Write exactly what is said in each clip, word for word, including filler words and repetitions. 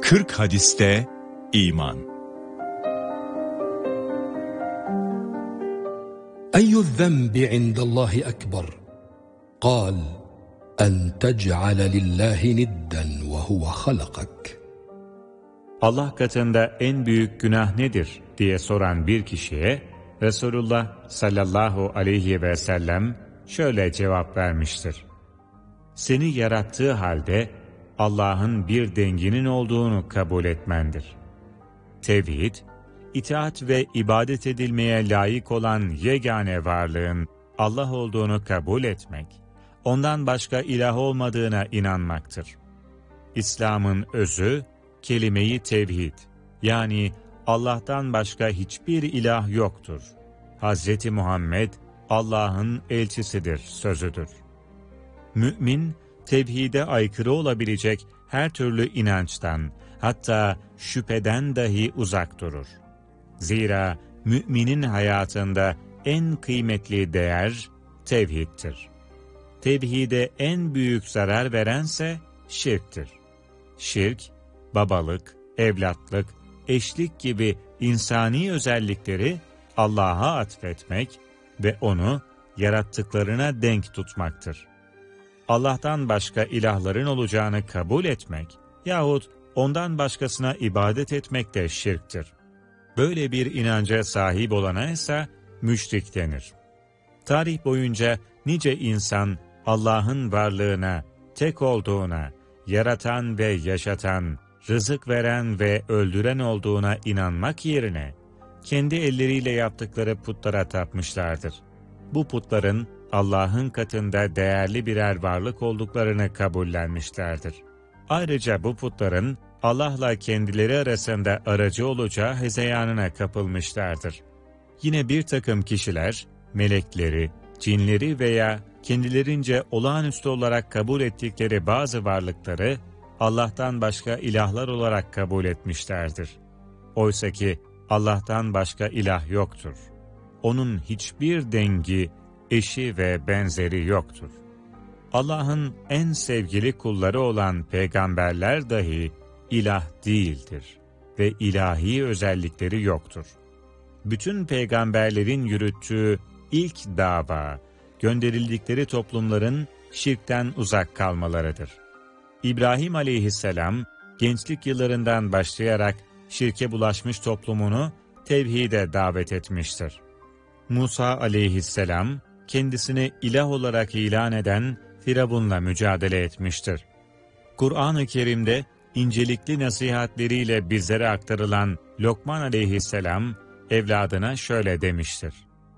kırk hadiste iman. أي الذنب عند الله أكبر قال أن تجعل لله ندا وهو خلقك. Allah katında en büyük günah nedir diye soran bir kişiye Resulullah sallallahu aleyhi ve sellem şöyle cevap vermiştir. Seni yarattığı halde Allah'ın bir denginin olduğunu kabul etmendir. Tevhid, itaat ve ibadet edilmeye layık olan yegane varlığın Allah olduğunu kabul etmek, ondan başka ilah olmadığına inanmaktır. İslam'ın özü, kelime-i tevhid, yani Allah'tan başka hiçbir ilah yoktur. Hazreti Muhammed, Allah'ın elçisidir sözüdür. Mümin, tevhide aykırı olabilecek her türlü inançtan, hatta şüpheden dahi uzak durur. Zira müminin hayatında en kıymetli değer tevhiddir. Tevhide en büyük zarar verense şirktir. Şirk, babalık, evlatlık, eşlik gibi insani özellikleri Allah'a atfetmek ve onu yarattıklarına denk tutmaktır. Allah'tan başka ilahların olacağını kabul etmek yahut ondan başkasına ibadet etmek de şirktir. Böyle bir inanca sahip olana ise müşrik denir. Tarih boyunca nice insan Allah'ın varlığına, tek olduğuna, yaratan ve yaşatan, rızık veren ve öldüren olduğuna inanmak yerine, kendi elleriyle yaptıkları putlara tapmışlardır. Bu putların Allah'ın katında değerli birer varlık olduklarını kabullenmişlerdir. Ayrıca bu putların Allah'la kendileri arasında aracı olacağı hezeyanına kapılmışlardır. Yine bir takım kişiler, melekleri, cinleri veya kendilerince olağanüstü olarak kabul ettikleri bazı varlıkları Allah'tan başka ilahlar olarak kabul etmişlerdir. Oysa ki Allah'tan başka ilah yoktur. Onun hiçbir dengi, eşi ve benzeri yoktur. Allah'ın en sevgili kulları olan peygamberler dahi ilah değildir ve ilahi özellikleri yoktur. Bütün peygamberlerin yürüttüğü ilk dava, gönderildikleri toplumların şirkten uzak kalmalarıdır. İbrahim aleyhisselam, gençlik yıllarından başlayarak şirke bulaşmış toplumunu tevhide davet etmiştir. Musa aleyhisselam, kendisini ilah olarak ilan eden Firavun'la mücadele etmiştir. Kur'an-ı Kerim'de incelikli nasihatleriyle bizlere aktarılan Lokman aleyhisselam, evladına şöyle demiştir.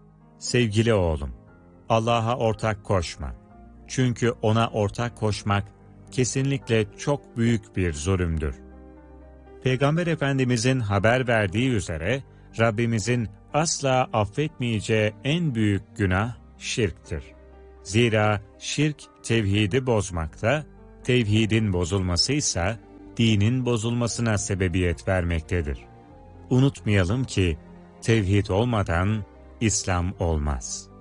Sevgili oğlum, Allah'a ortak koşma. Çünkü ona ortak koşmak kesinlikle çok büyük bir zulümdür. Peygamber Efendimizin haber verdiği üzere, Rabbimizin asla affetmeyeceği en büyük günah şirktir. Zira şirk tevhidi bozmakta, tevhidin bozulması ise dinin bozulmasına sebebiyet vermektedir. Unutmayalım ki tevhid olmadan İslam olmaz.